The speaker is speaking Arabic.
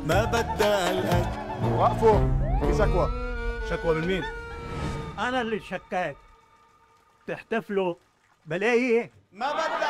ما بدها الأكل. وقفوا، في شكوى. شكوى من مين؟ أنا اللي شكاك. تحتفلوا بلاقي ما بدها